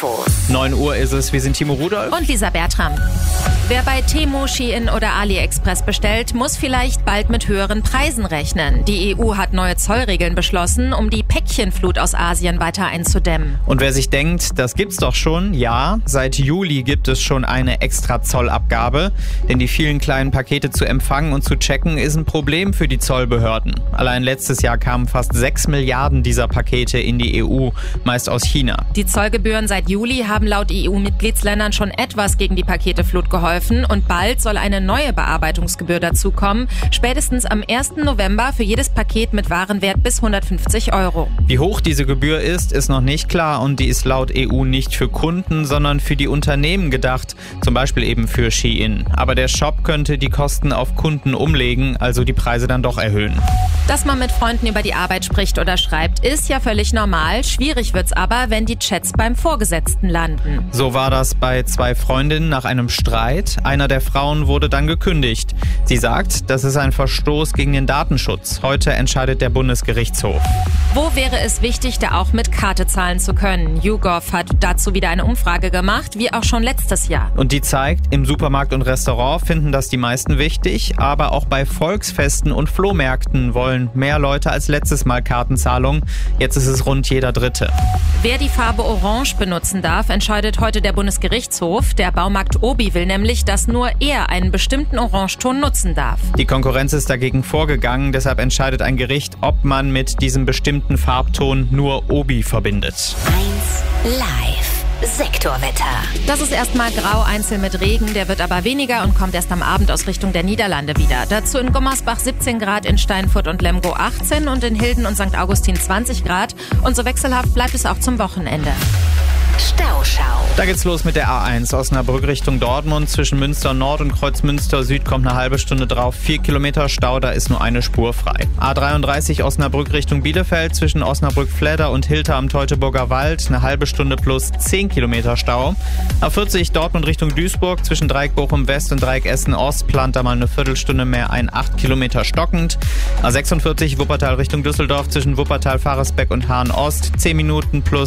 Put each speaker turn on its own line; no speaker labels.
Infos.
9 Uhr ist es, wir sind Timo Rudolph
und Lisa Bertram. Wer bei Temu, Shein oder AliExpress bestellt, muss vielleicht bald mit höheren Preisen rechnen. Die EU hat neue Zollregeln beschlossen, um die Päckchenflut aus Asien weiter einzudämmen.
Und wer sich denkt, das gibt's doch schon, ja, seit Juli gibt es schon eine extra Zollabgabe. Denn die vielen kleinen Pakete zu empfangen und zu checken ist ein Problem für die Zollbehörden. Allein letztes Jahr kamen fast 6 Milliarden dieser Pakete in die EU, meist aus China.
Die Zollgebühren seit Juli haben laut EU-Mitgliedsländern schon etwas gegen die Paketeflut geholfen und bald soll eine neue Bearbeitungsgebühr dazukommen, spätestens am 1. November für jedes Paket mit Warenwert bis 150 €.
Wie hoch diese Gebühr ist noch nicht klar und die ist laut EU nicht für Kunden, sondern für die Unternehmen gedacht, zum Beispiel eben für Shein. Aber der Shop könnte die Kosten auf Kunden umlegen, also die Preise dann doch erhöhen.
Dass man mit Freunden über die Arbeit spricht oder schreibt, ist ja völlig normal. Schwierig wird's aber, wenn die Chats beim Vorgesetzten landen.
So war das bei 2 Freundinnen nach einem Streit. Einer der Frauen wurde dann gekündigt. Sie sagt, das ist ein Verstoß gegen den Datenschutz. Heute entscheidet der Bundesgerichtshof.
Wo wäre es wichtig, da auch mit Karte zahlen zu können? YouGov hat dazu wieder eine Umfrage gemacht, wie auch schon letztes Jahr.
Und die zeigt, im Supermarkt und Restaurant finden das die meisten wichtig, aber auch bei Volksfesten und Flohmärkten wollen mehr Leute als letztes Mal Kartenzahlung. Jetzt ist es rund jeder Dritte.
Wer die Farbe Orange benutzen darf, entscheidet heute der Bundesgerichtshof. Der Baumarkt Obi will nämlich, dass nur er einen bestimmten Orangeton nutzen darf.
Die Konkurrenz ist dagegen vorgegangen, deshalb entscheidet ein Gericht, ob man mit diesem bestimmten Farbton nur Obi verbindet.
1 Live. Sektorwetter.
Das ist erstmal grau, einzeln mit Regen, der wird aber weniger und kommt erst am Abend aus Richtung der Niederlande wieder. Dazu in Gummersbach 17 Grad, in Steinfurt und Lemgo 18 und in Hilden und St. Augustin 20 Grad. Und so wechselhaft bleibt es auch zum Wochenende.
Stauschau.
Da geht's los mit der A1 Osnabrück Richtung Dortmund. Zwischen Münster Nord und Kreuzmünster Süd kommt eine halbe Stunde drauf. 4 Kilometer Stau, da ist nur eine Spur frei. A33 Osnabrück Richtung Bielefeld. Zwischen Osnabrück-Fledder und Hilter am Teutoburger Wald. Eine halbe Stunde plus 10 Kilometer Stau. A40 Dortmund Richtung Duisburg. Zwischen Dreieck Bochum West und Dreieck Essen Ost plant da mal eine Viertelstunde mehr ein. 8 Kilometer stockend. A46 Wuppertal Richtung Düsseldorf. Zwischen Wuppertal, Faresbeck und Hahn Ost. 10 Minuten plus